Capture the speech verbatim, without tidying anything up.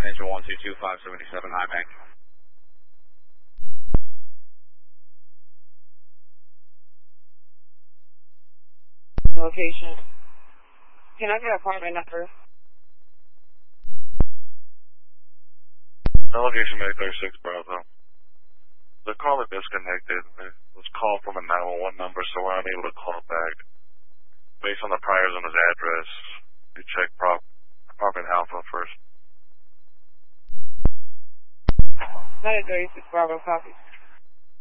Engine one two two five seventy-seven, high bank. Location. Can I get apartment number? Delegation May thirty-six, Bravo. The caller disconnected. It was called from a nine one one number, so we're unable to call back. Based on the priors on his address, you check prop, apartment Alpha first. nine thirty-six, Bravo, copy.